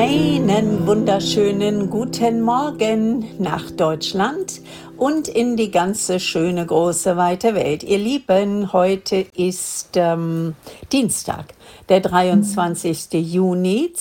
Einen wunderschönen guten Morgen nach Deutschland und in die ganze schöne, große, weite Welt. Ihr Lieben, heute ist Dienstag, der 23. Juni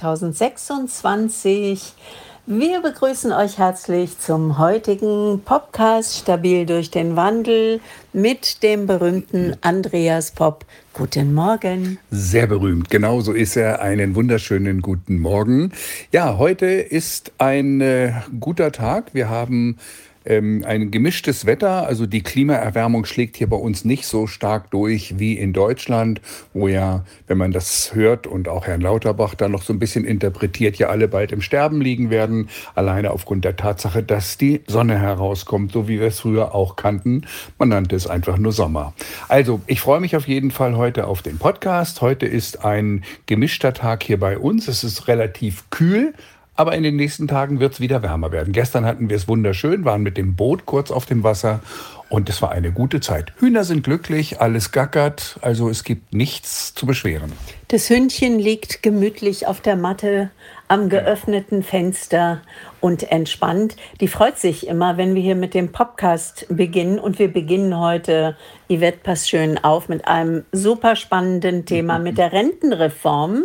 2026. Wir begrüßen euch herzlich zum heutigen Podcast Stabil durch den Wandel mit dem berühmten Andreas Popp. Guten Morgen. Sehr berühmt, genau so ist er. Einen wunderschönen guten Morgen. Ja, heute ist ein guter Tag. Wir haben ein gemischtes Wetter, also die Klimaerwärmung schlägt hier bei uns nicht so stark durch wie in Deutschland, wo ja, wenn man das hört und auch Herrn Lauterbach da noch so ein bisschen interpretiert, ja alle bald im Sterben liegen werden, alleine aufgrund der Tatsache, dass die Sonne herauskommt, so wie wir es früher auch kannten. Man nannte es einfach nur Sommer. Also, ich freue mich auf jeden Fall heute auf den Podcast. Heute ist ein gemischter Tag hier bei uns. Es ist relativ kühl. Aber in den nächsten Tagen wird es wieder wärmer werden. Gestern hatten wir es wunderschön, waren mit dem Boot kurz auf dem Wasser und es war eine gute Zeit. Hühner sind glücklich, alles gackert, also es gibt nichts zu beschweren. Das Hündchen liegt gemütlich auf der Matte am geöffneten Fenster und entspannt. Die freut sich immer, wenn wir hier mit dem Podcast beginnen. Und wir beginnen heute, Yvette, pass schön auf, mit einem super spannenden Thema, mit der Rentenreform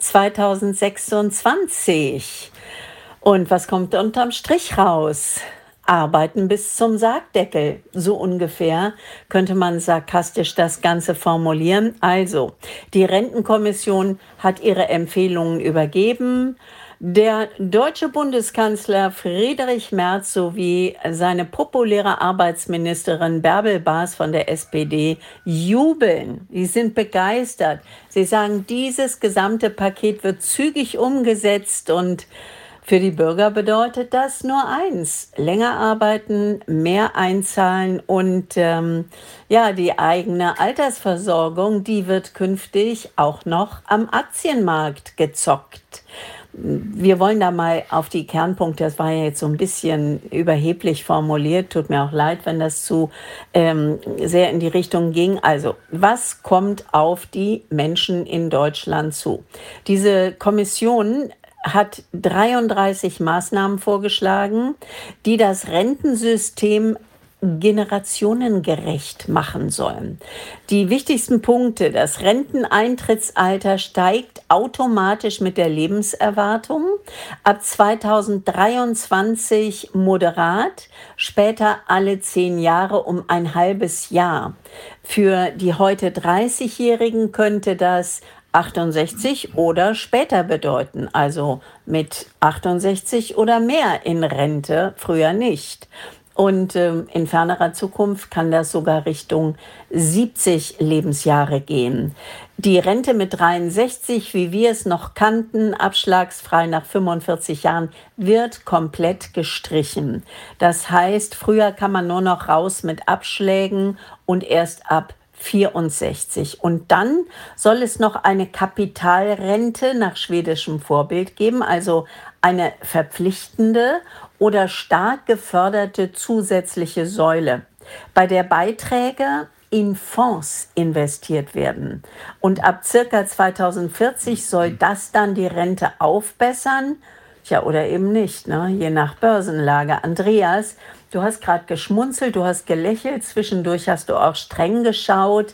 2026. Und was kommt unterm Strich raus? Arbeiten bis zum Sargdeckel. So ungefähr könnte man sarkastisch das Ganze formulieren. Also, die Rentenkommission hat ihre Empfehlungen übergeben. Der deutsche Bundeskanzler Friedrich Merz sowie seine populäre Arbeitsministerin Bärbel Baas von der SPD jubeln. Sie sind begeistert. Sie sagen, dieses gesamte Paket wird zügig umgesetzt und für die Bürger bedeutet das nur eins: länger arbeiten, mehr einzahlen und die eigene Altersversorgung, die wird künftig auch noch am Aktienmarkt gezockt. Wir wollen da mal auf die Kernpunkte, das war ja jetzt so ein bisschen überheblich formuliert, tut mir auch leid, wenn das zu sehr in die Richtung ging. Also, was kommt auf die Menschen in Deutschland zu? Diese Kommission hat 33 Maßnahmen vorgeschlagen, die das Rentensystem generationengerecht machen sollen. Die wichtigsten Punkte: Das Renteneintrittsalter steigt automatisch mit der Lebenserwartung, ab 2023 moderat, später alle 10 Jahre um ein halbes Jahr. Für die heute 30-Jährigen könnte das 68 oder später bedeuten, also mit 68 oder mehr in Rente, früher nicht. Und in fernerer Zukunft kann das sogar Richtung 70 Lebensjahre gehen. Die Rente mit 63, wie wir es noch kannten, abschlagsfrei nach 45 Jahren, wird komplett gestrichen. Das heißt, früher kann man nur noch raus mit Abschlägen und erst ab 64. Und dann soll es noch eine Kapitalrente nach schwedischem Vorbild geben, also eine verpflichtende oder stark geförderte zusätzliche Säule, bei der Beiträge in Fonds investiert werden. Und ab circa 2040 soll das dann die Rente aufbessern. Tja, oder eben nicht, ne? Je nach Börsenlage. Andreas, du hast gerade geschmunzelt, du hast gelächelt, zwischendurch hast du auch streng geschaut.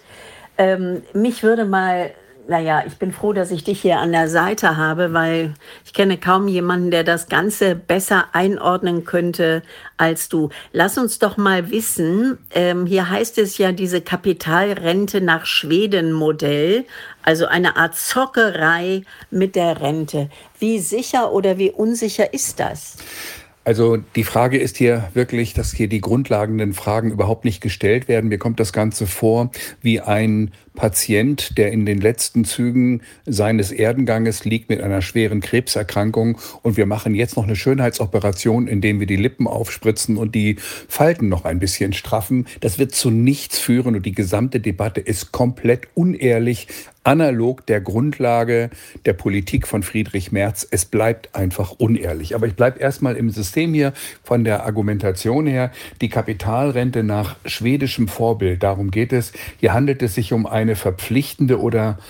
Mich würde mal, ich bin froh, dass ich dich hier an der Seite habe, weil ich kenne kaum jemanden, der das Ganze besser einordnen könnte als du. Lass uns doch mal wissen, hier heißt es ja diese Kapitalrente nach Schweden-Modell, also eine Art Zockerei mit der Rente. Wie sicher oder wie unsicher ist das? Also die Frage ist hier wirklich, dass hier die grundlegenden Fragen überhaupt nicht gestellt werden. Mir kommt das Ganze vor wie ein Patient, der in den letzten Zügen seines Erdenganges liegt mit einer schweren Krebserkrankung und wir machen jetzt noch eine Schönheitsoperation, indem wir die Lippen aufspritzen und die Falten noch ein bisschen straffen. Das wird zu nichts führen und die gesamte Debatte ist komplett unehrlich, analog der Grundlage der Politik von Friedrich Merz. Es bleibt einfach unehrlich. Aber ich bleibe erstmal im System hier von der Argumentation her. Die Kapitalrente nach schwedischem Vorbild, darum geht es. Hier handelt es sich um eine verpflichtende oder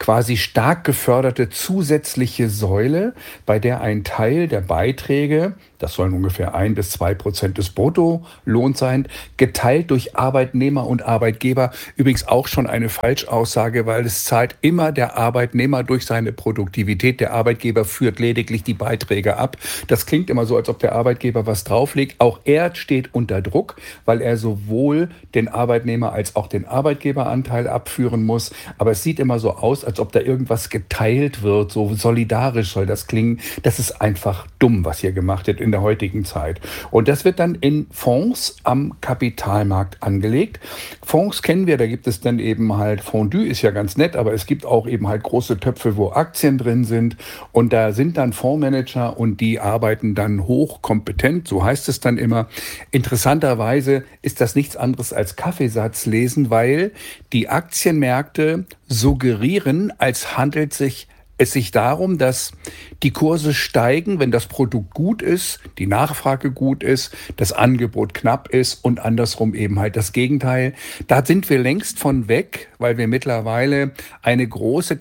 quasi stark geförderte zusätzliche Säule, bei der ein Teil der Beiträge, das sollen ungefähr 1-2% des Bruttolohns sein, geteilt durch Arbeitnehmer und Arbeitgeber. Übrigens auch schon eine Falschaussage, weil es zahlt immer der Arbeitnehmer durch seine Produktivität. Der Arbeitgeber führt lediglich die Beiträge ab. Das klingt immer so, als ob der Arbeitgeber was drauflegt. Auch er steht unter Druck, weil er sowohl den Arbeitnehmer als auch den Arbeitgeberanteil abführen muss. Aber es sieht immer so aus, als ob da irgendwas geteilt wird. So solidarisch soll das klingen. Das ist einfach dumm, was hier gemacht wird in der heutigen Zeit. Und das wird dann in Fonds am Kapitalmarkt angelegt. Fonds kennen wir, da gibt es dann eben halt Fondue, ist ja ganz nett, aber es gibt auch eben halt große Töpfe, wo Aktien drin sind. Und da sind dann Fondsmanager und die arbeiten dann hochkompetent, so heißt es dann immer. Interessanterweise ist das nichts anderes als Kaffeesatz lesen, weil die Aktienmärkte suggerieren, als handelt es sich darum, dass die Kurse steigen, wenn das Produkt gut ist, die Nachfrage gut ist, das Angebot knapp ist und andersrum eben halt das Gegenteil. Da sind wir längst von weg, weil wir mittlerweile eine große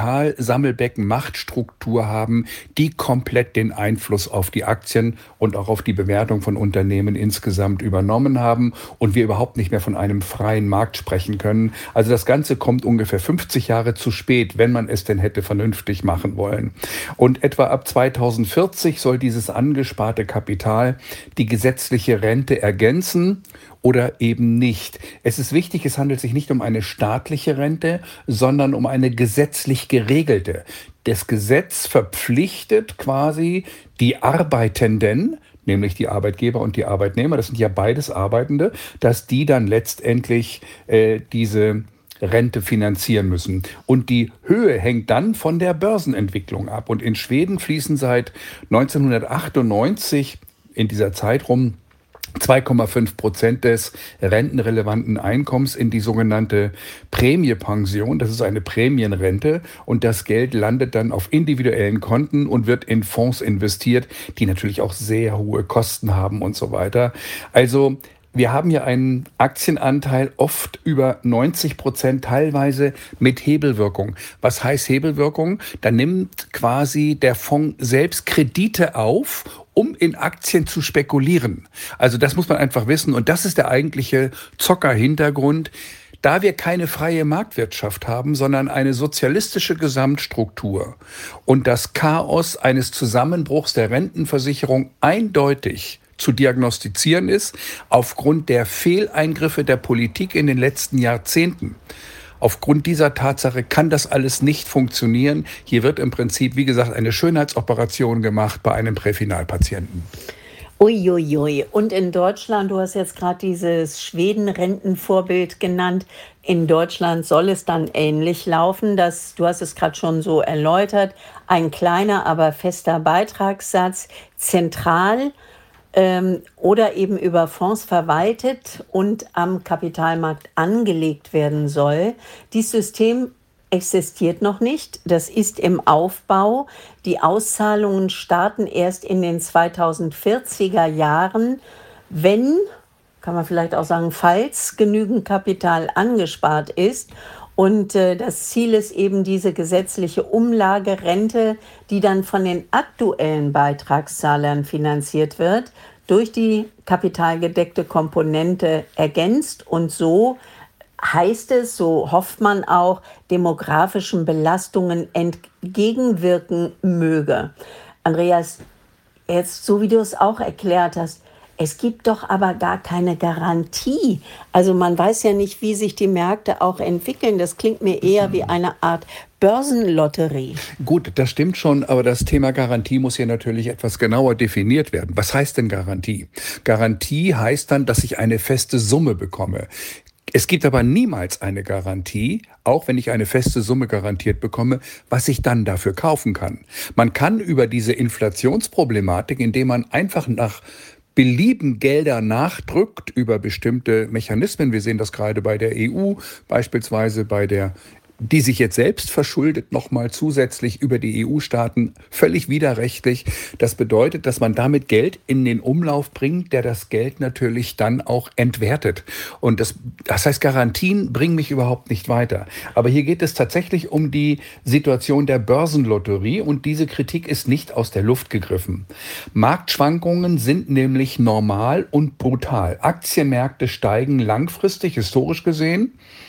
Kapitalsammelbecken-Machtstruktur haben, die komplett den Einfluss auf die Aktien und auch auf die Bewertung von Unternehmen insgesamt übernommen haben und wir überhaupt nicht mehr von einem freien Markt sprechen können. Also das Ganze kommt ungefähr 50 Jahre zu spät, wenn man es denn hätte vernünftig machen wollen. Und etwa ab 2040 soll dieses angesparte Kapital die gesetzliche Rente ergänzen oder eben nicht. Es ist wichtig, es handelt sich nicht um eine staatliche Rente, sondern um eine gesetzlich geregelte. Das Gesetz verpflichtet quasi die Arbeitenden, nämlich die Arbeitgeber und die Arbeitnehmer, das sind ja beides Arbeitende, dass die dann letztendlich diese Rente finanzieren müssen. Und die Höhe hängt dann von der Börsenentwicklung ab. Und in Schweden fließen seit 1998 in dieser Zeit rum 2,5% des rentenrelevanten Einkommens in die sogenannte Prämiepension. Das ist eine Prämienrente und das Geld landet dann auf individuellen Konten und wird in Fonds investiert, die natürlich auch sehr hohe Kosten haben und so weiter. Also wir haben hier einen Aktienanteil oft über 90%, teilweise mit Hebelwirkung. Was heißt Hebelwirkung? Da nimmt quasi der Fonds selbst Kredite auf, um in Aktien zu spekulieren. Also das muss man einfach wissen und das ist der eigentliche Zocker-Hintergrund. Da wir keine freie Marktwirtschaft haben, sondern eine sozialistische Gesamtstruktur und das Chaos eines Zusammenbruchs der Rentenversicherung eindeutig zu diagnostizieren ist, aufgrund der Fehleingriffe der Politik in den letzten Jahrzehnten. Aufgrund dieser Tatsache kann das alles nicht funktionieren. Hier wird im Prinzip, wie gesagt, eine Schönheitsoperation gemacht bei einem Präfinalpatienten. Uiuiui. Und in Deutschland, du hast jetzt gerade dieses Schweden-Rentenvorbild genannt. In Deutschland soll es dann ähnlich laufen. Du hast es gerade schon so erläutert. Ein kleiner, aber fester Beitragssatz, zentral oder eben über Fonds verwaltet und am Kapitalmarkt angelegt werden soll. Dieses System existiert noch nicht. Das ist im Aufbau. Die Auszahlungen starten erst in den 2040er Jahren, wenn, kann man vielleicht auch sagen, falls genügend Kapital angespart ist. Und das Ziel ist eben diese gesetzliche Umlagerente, die dann von den aktuellen Beitragszahlern finanziert wird, durch die kapitalgedeckte Komponente ergänzt und so heißt es, so hofft man auch, demografischen Belastungen entgegenwirken möge. Andreas, jetzt so wie du es auch erklärt hast, es gibt doch aber gar keine Garantie. Also man weiß ja nicht, wie sich die Märkte auch entwickeln. Das klingt mir eher wie eine Art Börsenlotterie. Gut, das stimmt schon, aber das Thema Garantie muss hier natürlich etwas genauer definiert werden. Was heißt denn Garantie? Garantie heißt dann, dass ich eine feste Summe bekomme. Es gibt aber niemals eine Garantie, auch wenn ich eine feste Summe garantiert bekomme, was ich dann dafür kaufen kann. Man kann über diese Inflationsproblematik, indem man einfach nach Belieben Gelder nachdrückt über bestimmte Mechanismen. Wir sehen das gerade bei der EU, beispielsweise bei der die sich jetzt selbst verschuldet, nochmal zusätzlich über die EU-Staaten, völlig widerrechtlich. Das bedeutet, dass man damit Geld in den Umlauf bringt, der das Geld natürlich dann auch entwertet. Und das heißt, Garantien bringen mich überhaupt nicht weiter. Aber hier geht es tatsächlich um die Situation der Börsenlotterie und diese Kritik ist nicht aus der Luft gegriffen. Marktschwankungen sind nämlich normal und brutal. Aktienmärkte steigen langfristig, historisch gesehen,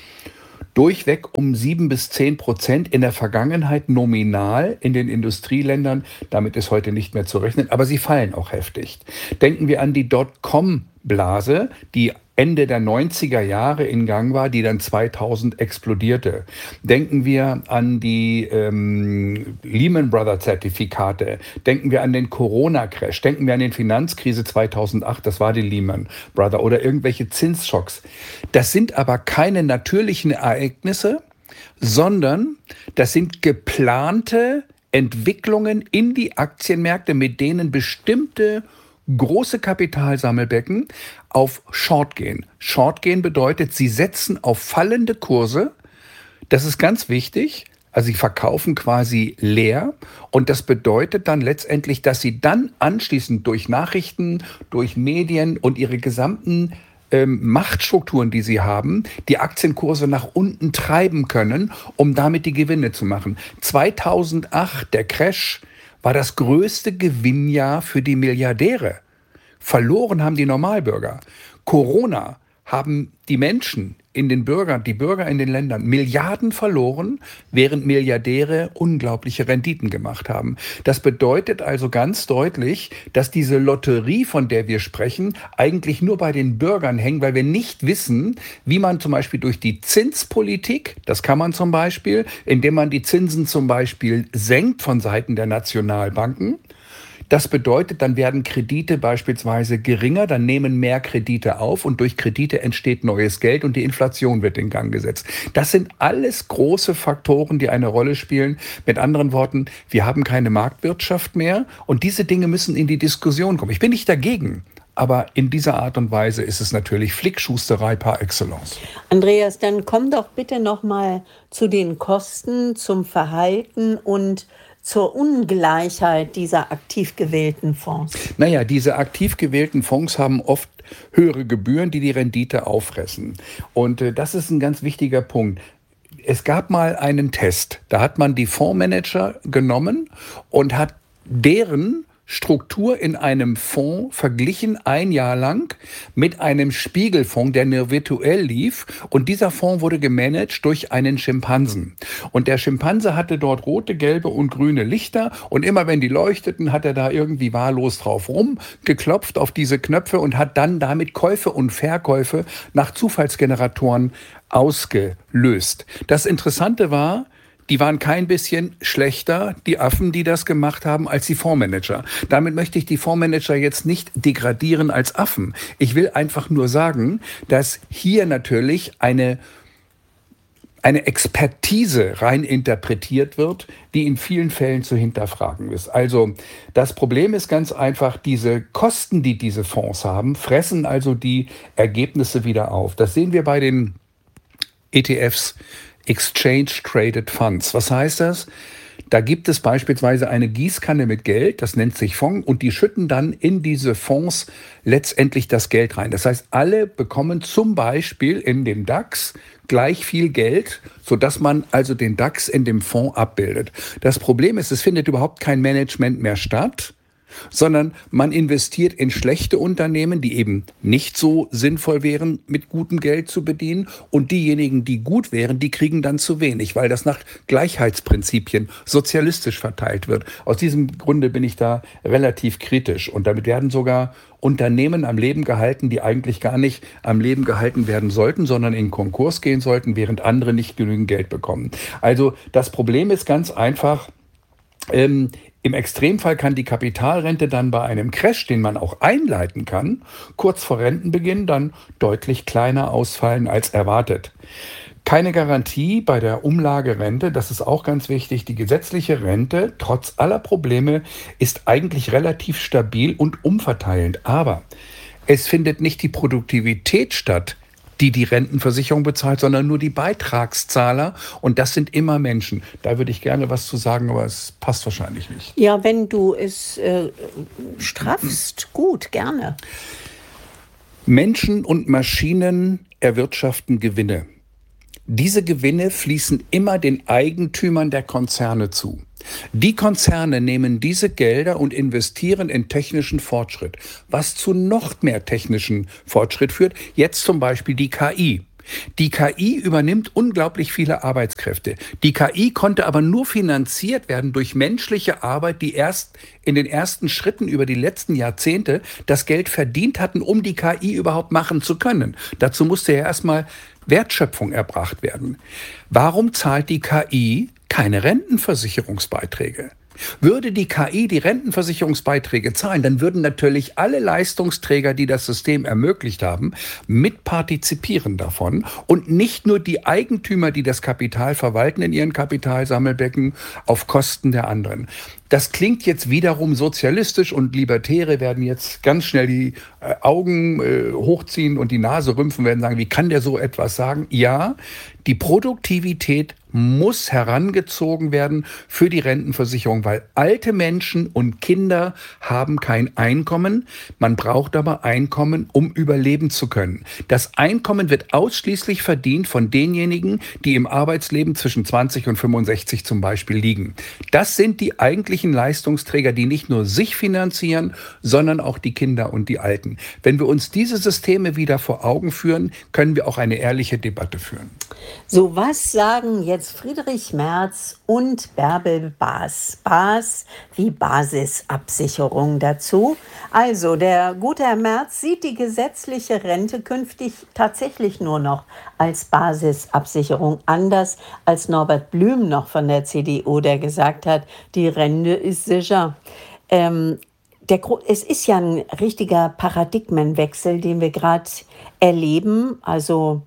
durchweg um 7-10%, in der Vergangenheit nominal in den Industrieländern. Damit ist heute nicht mehr zu rechnen, aber sie fallen auch heftig. Denken wir an die Dotcom-Blase, die Ende der 90er Jahre in Gang war, die dann 2000 explodierte. Denken wir an die Lehman Brothers Zertifikate, denken wir an den Corona-Crash, denken wir an den Finanzkrise 2008, das war die Lehman Brothers, oder irgendwelche Zinsschocks. Das sind aber keine natürlichen Ereignisse, sondern das sind geplante Entwicklungen in die Aktienmärkte, mit denen bestimmte große Kapitalsammelbecken auf Short gehen. Short gehen bedeutet, sie setzen auf fallende Kurse. Das ist ganz wichtig. Also sie verkaufen quasi leer und das bedeutet dann letztendlich, dass sie dann anschließend durch Nachrichten, durch Medien und ihre gesamten Machtstrukturen, die sie haben, die Aktienkurse nach unten treiben können, um damit die Gewinne zu machen. 2008, der Crash, war das größte Gewinnjahr für die Milliardäre. Verloren haben die Normalbürger. Corona haben die Menschen die Bürger in den Ländern Milliarden verloren, während Milliardäre unglaubliche Renditen gemacht haben. Das bedeutet also ganz deutlich, dass diese Lotterie, von der wir sprechen, eigentlich nur bei den Bürgern hängt, weil wir nicht wissen, wie man zum Beispiel durch die Zinspolitik, das kann man zum Beispiel, indem man die Zinsen zum Beispiel senkt von Seiten der Nationalbanken. Das bedeutet, dann werden Kredite beispielsweise geringer, dann nehmen mehr Kredite auf und durch Kredite entsteht neues Geld und die Inflation wird in Gang gesetzt. Das sind alles große Faktoren, die eine Rolle spielen. Mit anderen Worten, wir haben keine Marktwirtschaft mehr und diese Dinge müssen in die Diskussion kommen. Ich bin nicht dagegen. Aber in dieser Art und Weise ist es natürlich Flickschusterei par excellence. Andreas, dann komm doch bitte noch mal zu den Kosten, zum Verhalten und zur Ungleichheit dieser aktiv gewählten Fonds. Naja, diese aktiv gewählten Fonds haben oft höhere Gebühren, die Rendite auffressen. Und das ist ein ganz wichtiger Punkt. Es gab mal einen Test, da hat man die Fondsmanager genommen und hat deren Struktur in einem Fonds verglichen, ein Jahr lang, mit einem Spiegelfonds, der nur virtuell lief. Und dieser Fonds wurde gemanagt durch einen Schimpansen. Und der Schimpanse hatte dort rote, gelbe und grüne Lichter. Und immer wenn die leuchteten, hat er da irgendwie wahllos drauf rumgeklopft auf diese Knöpfe und hat dann damit Käufe und Verkäufe nach Zufallsgeneratoren ausgelöst. Das Interessante war, die waren kein bisschen schlechter, die Affen, die das gemacht haben, als die Fondsmanager. Damit möchte ich die Fondsmanager jetzt nicht degradieren als Affen. Ich will einfach nur sagen, dass hier natürlich eine Expertise rein interpretiert wird, die in vielen Fällen zu hinterfragen ist. Also das Problem ist ganz einfach, diese Kosten, die diese Fonds haben, fressen also die Ergebnisse wieder auf. Das sehen wir bei den ETFs. Exchange Traded Funds. Was heißt das? Da gibt es beispielsweise eine Gießkanne mit Geld, das nennt sich Fonds, und die schütten dann in diese Fonds letztendlich das Geld rein. Das heißt, alle bekommen zum Beispiel in dem DAX gleich viel Geld, sodass man also den DAX in dem Fonds abbildet. Das Problem ist, es findet überhaupt kein Management mehr statt, sondern man investiert in schlechte Unternehmen, die eben nicht so sinnvoll wären, mit gutem Geld zu bedienen. Und diejenigen, die gut wären, die kriegen dann zu wenig, weil das nach Gleichheitsprinzipien sozialistisch verteilt wird. Aus diesem Grunde bin ich da relativ kritisch. Und damit werden sogar Unternehmen am Leben gehalten, die eigentlich gar nicht am Leben gehalten werden sollten, sondern in Konkurs gehen sollten, während andere nicht genügend Geld bekommen. Also das Problem ist ganz einfach, im Extremfall kann die Kapitalrente dann bei einem Crash, den man auch einleiten kann, kurz vor Rentenbeginn dann deutlich kleiner ausfallen als erwartet. Keine Garantie bei der Umlagerente, das ist auch ganz wichtig. Die gesetzliche Rente, trotz aller Probleme, ist eigentlich relativ stabil und umverteilend. Aber es findet nicht die Produktivität statt, die Rentenversicherung bezahlt, sondern nur die Beitragszahler. Und das sind immer Menschen. Da würde ich gerne was zu sagen, aber es passt wahrscheinlich nicht. Ja, wenn du es straffst, gut, gerne. Menschen und Maschinen erwirtschaften Gewinne. Diese Gewinne fließen immer den Eigentümern der Konzerne zu. Die Konzerne nehmen diese Gelder und investieren in technischen Fortschritt, was zu noch mehr technischen Fortschritt führt. Jetzt zum Beispiel die KI. Die KI übernimmt unglaublich viele Arbeitskräfte. Die KI konnte aber nur finanziert werden durch menschliche Arbeit, die erst in den ersten Schritten über die letzten Jahrzehnte das Geld verdient hatten, um die KI überhaupt machen zu können. Dazu musste ja erstmal Wertschöpfung erbracht werden. Warum zahlt die KI keine Rentenversicherungsbeiträge? Würde die KI die Rentenversicherungsbeiträge zahlen, dann würden natürlich alle Leistungsträger, die das System ermöglicht haben, mitpartizipieren davon und nicht nur die Eigentümer, die das Kapital verwalten in ihren Kapitalsammelbecken auf Kosten der anderen. Das klingt jetzt wiederum sozialistisch und Libertäre werden jetzt ganz schnell die Augen hochziehen und die Nase rümpfen, werden sagen, wie kann der so etwas sagen? Ja, die Produktivität muss herangezogen werden für die Rentenversicherung, weil alte Menschen und Kinder haben kein Einkommen. Man braucht aber Einkommen, um überleben zu können. Das Einkommen wird ausschließlich verdient von denjenigen, die im Arbeitsleben zwischen 20 und 65 zum Beispiel liegen. Das sind die eigentlichen Leistungsträger, die nicht nur sich finanzieren, sondern auch die Kinder und die Alten. Wenn wir uns diese Systeme wieder vor Augen führen, können wir auch eine ehrliche Debatte führen. So, was sagen jetzt Friedrich Merz und Bärbel Baas? Baas wie Basisabsicherung dazu. Also, der gute Herr Merz sieht die gesetzliche Rente künftig tatsächlich nur noch als Basisabsicherung, anders als Norbert Blüm noch von der CDU, der gesagt hat, die Rente ist sicher. Es ist ja ein richtiger Paradigmenwechsel, den wir gerade erleben, also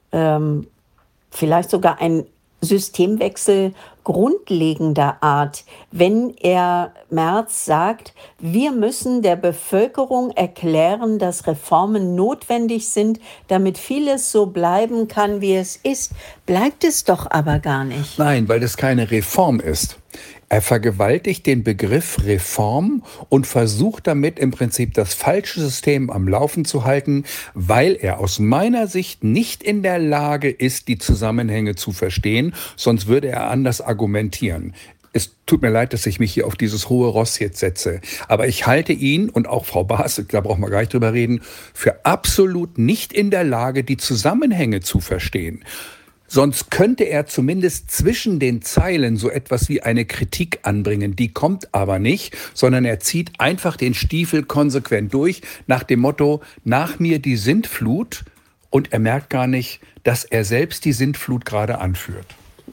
vielleicht sogar ein Systemwechsel grundlegender Art, wenn Merz sagt, wir müssen der Bevölkerung erklären, dass Reformen notwendig sind, damit vieles so bleiben kann, wie es ist. Bleibt es doch aber gar nicht. Nein, weil es keine Reform ist. Er vergewaltigt den Begriff Reform und versucht damit im Prinzip das falsche System am Laufen zu halten, weil er aus meiner Sicht nicht in der Lage ist, die Zusammenhänge zu verstehen, sonst würde er anders argumentieren. Es tut mir leid, dass ich mich hier auf dieses hohe Ross jetzt setze, aber ich halte ihn und auch Frau Baas, da brauchen wir gar nicht drüber reden, für absolut nicht in der Lage, die Zusammenhänge zu verstehen. Sonst könnte er zumindest zwischen den Zeilen so etwas wie eine Kritik anbringen. Die kommt aber nicht, sondern er zieht einfach den Stiefel konsequent durch nach dem Motto, nach mir die Sintflut. Und er merkt gar nicht, dass er selbst die Sintflut gerade anführt.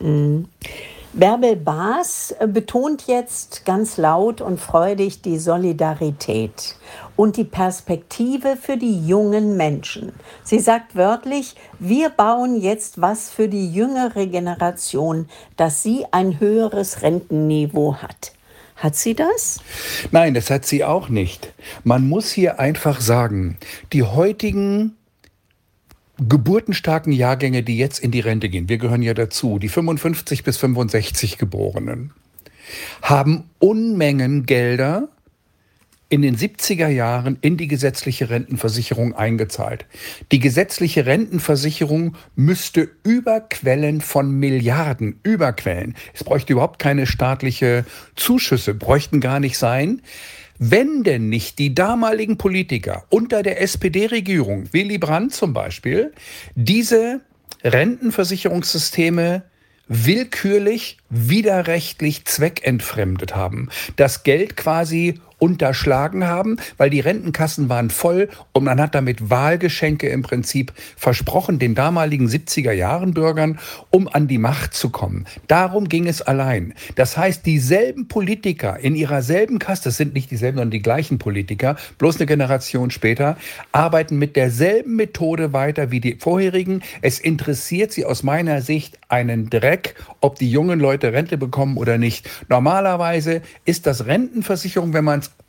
Bärbel Baas betont jetzt ganz laut und freudig die Solidarität und die Perspektive für die jungen Menschen. Sie sagt wörtlich, wir bauen jetzt was für die jüngere Generation, dass sie ein höheres Rentenniveau hat. Hat sie das? Nein, das hat sie auch nicht. Man muss hier einfach sagen, die heutigen geburtenstarken Jahrgänge, die jetzt in die Rente gehen, wir gehören ja dazu, die 55 bis 65 Geborenen, haben Unmengen Gelder in den 70er Jahren in die gesetzliche Rentenversicherung eingezahlt. Die gesetzliche Rentenversicherung müsste überquellen von Milliarden, überquellen. Es bräuchte überhaupt keine staatliche Zuschüsse, bräuchten gar nicht sein. Wenn denn nicht die damaligen Politiker unter der SPD-Regierung, Willy Brandt zum Beispiel, diese Rentenversicherungssysteme willkürlich, widerrechtlich zweckentfremdet haben, das Geld quasi unterschlagen haben, weil die Rentenkassen waren voll und man hat damit Wahlgeschenke im Prinzip versprochen, den damaligen 70er-Jahren-Bürgern, um an die Macht zu kommen. Darum ging es allein. Das heißt, dieselben Politiker in ihrer selben Kaste, das sind nicht dieselben, sondern die gleichen Politiker, bloß eine Generation später, arbeiten mit derselben Methode weiter wie die vorherigen. Es interessiert sie aus meiner Sicht einen Dreck, ob die jungen Leute Rente bekommen oder nicht. Normalerweise ist das Rentenversicherung, wenn man es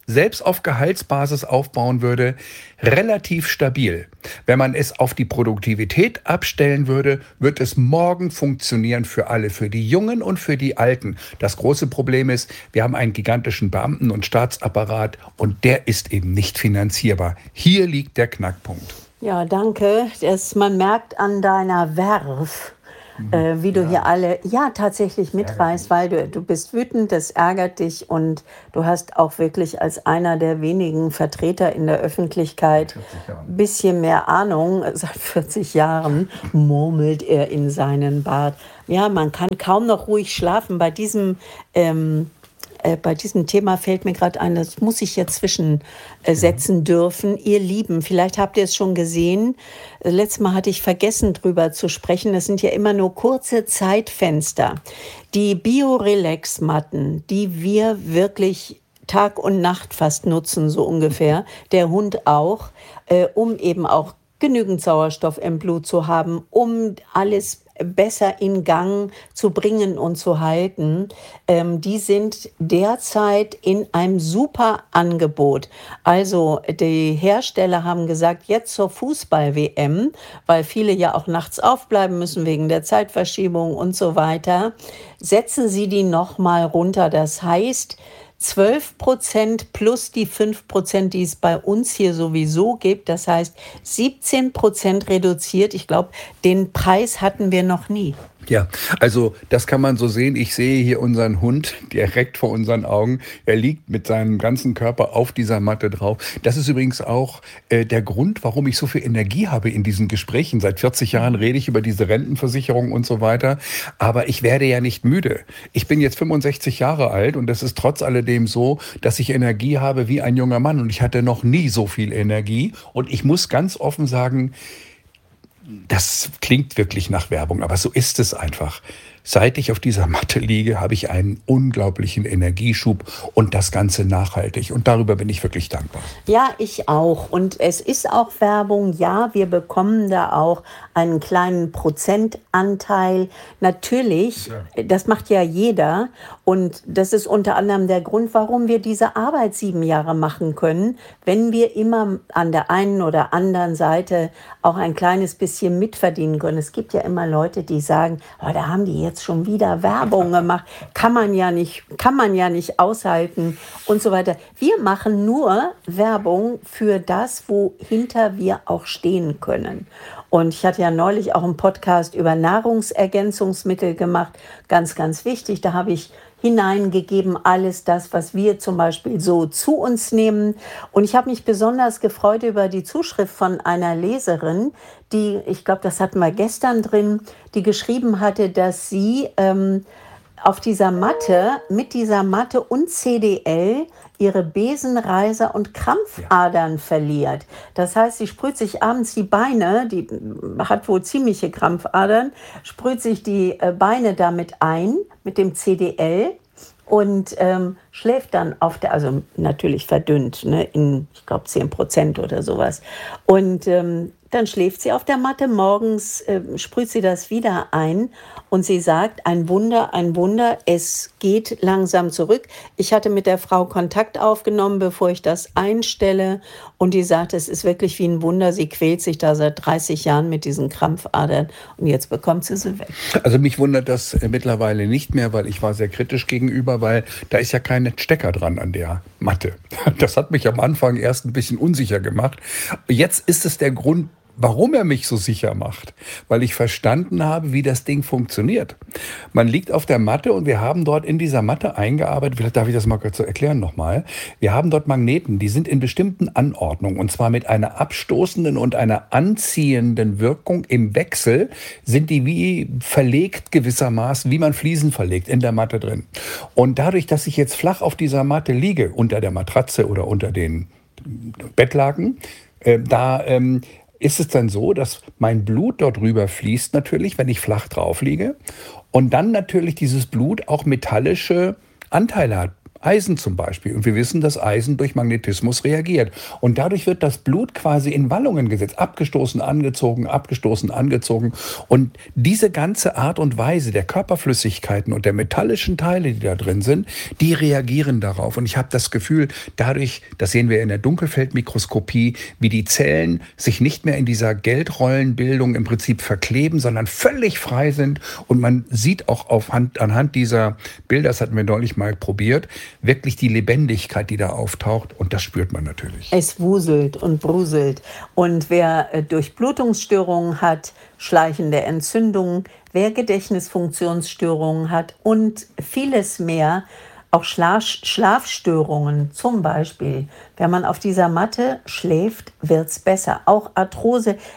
selbst auf Gehaltsbasis aufbauen würde, relativ stabil. Wenn man es auf die Produktivität abstellen würde, wird es morgen funktionieren für alle, für die Jungen und für die Alten. Das große Problem ist, wir haben einen gigantischen Beamten- und Staatsapparat und der ist eben nicht finanzierbar. Hier liegt der Knackpunkt. Ja, danke. Man merkt an deiner Verve, wie du hier alle, ja, tatsächlich mitreißt, weil du bist wütend, das ärgert dich und du hast auch wirklich als einer der wenigen Vertreter in der Öffentlichkeit ein bisschen mehr Ahnung. Seit 40 Jahren murmelt er in seinen Bart. Ja, man kann kaum noch ruhig schlafen. Bei diesem Thema fällt mir gerade ein, das muss ich jetzt zwischensetzen dürfen. Ihr Lieben, vielleicht habt ihr es schon gesehen. Letztes Mal hatte ich vergessen, drüber zu sprechen. Das sind ja immer nur kurze Zeitfenster. Die Biorelax-Matten, die wir wirklich Tag und Nacht fast nutzen, so ungefähr, der Hund auch, um eben auch genügend Sauerstoff im Blut zu haben, um alles besser in Gang zu bringen und zu halten, die sind derzeit in einem super Angebot. Also die Hersteller haben gesagt, jetzt zur Fußball-WM, weil viele ja auch nachts aufbleiben müssen wegen der Zeitverschiebung und so weiter, setzen sie die nochmal runter. Das heißt, 12% plus die 5%, die es bei uns hier sowieso gibt. Das heißt, 17% reduziert. Ich glaube, den Preis hatten wir noch nie. Ja, also das kann man so sehen. Ich sehe hier unseren Hund direkt vor unseren Augen. Er liegt mit seinem ganzen Körper auf dieser Matte drauf. Das ist übrigens auch der Grund, warum ich so viel Energie habe in diesen Gesprächen. Seit 40 Jahren rede ich über diese Rentenversicherung und so weiter. Aber ich werde ja nicht müde. Ich bin jetzt 65 Jahre alt und es ist trotz alledem so, dass ich Energie habe wie ein junger Mann. Und ich hatte noch nie so viel Energie. Und ich muss ganz offen sagen, das klingt wirklich nach Werbung, aber so ist es einfach. Seit ich auf dieser Matte liege, habe ich einen unglaublichen Energieschub und das Ganze nachhaltig. Und darüber bin ich wirklich dankbar. Ja, ich auch. Und es ist auch Werbung. Ja, wir bekommen da auch einen kleinen Prozentanteil. Natürlich, das macht ja jeder. Und das ist unter anderem der Grund, warum wir diese Arbeit 7 Jahre machen können, wenn wir immer an der einen oder anderen Seite auch ein kleines bisschen mitverdienen können. Es gibt ja immer Leute, die sagen, oh, da haben die jetzt schon wieder Werbung gemacht, kann man ja nicht aushalten und so weiter. Wir machen nur Werbung für das, wohinter wir auch stehen können. Und ich hatte ja neulich auch einen Podcast über Nahrungsergänzungsmittel gemacht, ganz, ganz wichtig. Da habe ich hineingegeben, alles das, was wir zum Beispiel so zu uns nehmen. Und ich habe mich besonders gefreut über die Zuschrift von einer Leserin, die, ich glaube, das hatten wir gestern drin, die geschrieben hatte, dass sie auf dieser Matte, mit dieser Matte und CDL ihre Besenreiser und Krampfadern verliert. Das heißt, sie sprüht sich abends die Beine, die hat wohl ziemliche Krampfadern, sprüht sich die Beine damit ein, mit dem CDL und schläft dann also natürlich verdünnt, ne, in, ich glaube, 10% oder sowas. Und dann schläft sie auf der Matte, morgens sprüht sie das wieder ein und sie sagt, ein Wunder, es geht langsam zurück. Ich hatte mit der Frau Kontakt aufgenommen, bevor ich das einstelle und die sagte, es ist wirklich wie ein Wunder, sie quält sich da seit 30 Jahren mit diesen Krampfadern und jetzt bekommt sie weg. Also mich wundert das mittlerweile nicht mehr, weil ich war sehr kritisch gegenüber, weil da ist ja kein Stecker dran an der Matte. Das hat mich am Anfang erst ein bisschen unsicher gemacht. Jetzt ist es der Grund, warum er mich so sicher macht, weil ich verstanden habe, wie das Ding funktioniert. Man liegt auf der Matte und wir haben dort in dieser Matte eingearbeitet, vielleicht darf ich das mal kurz erklären nochmal, wir haben dort Magneten, die sind in bestimmten Anordnungen und zwar mit einer abstoßenden und einer anziehenden Wirkung im Wechsel sind die wie verlegt gewissermaßen, wie man Fliesen verlegt in der Matte drin. Und dadurch, dass ich jetzt flach auf dieser Matte liege, unter der Matratze oder unter den Bettlaken, ist es dann so, dass mein Blut dort rüber fließt natürlich, wenn ich flach drauf liege und dann natürlich dieses Blut auch metallische Anteile hat. Eisen zum Beispiel. Und wir wissen, dass Eisen durch Magnetismus reagiert. Und dadurch wird das Blut quasi in Wallungen gesetzt. Abgestoßen, angezogen, abgestoßen, angezogen. Und diese ganze Art und Weise der Körperflüssigkeiten und der metallischen Teile, die da drin sind, die reagieren darauf. Und ich habe das Gefühl, dadurch, das sehen wir in der Dunkelfeldmikroskopie, wie die Zellen sich nicht mehr in dieser Geldrollenbildung im Prinzip verkleben, sondern völlig frei sind. Und man sieht auch anhand dieser Bilder, das hatten wir neulich mal probiert, wirklich die Lebendigkeit, die da auftaucht. Und das spürt man natürlich. Es wuselt und bruselt. Und wer Durchblutungsstörungen hat, schleichende Entzündungen, wer Gedächtnisfunktionsstörungen hat und vieles mehr, auch Schlafstörungen zum Beispiel. Wenn man auf dieser Matte schläft, wird es besser. Auch Arthrose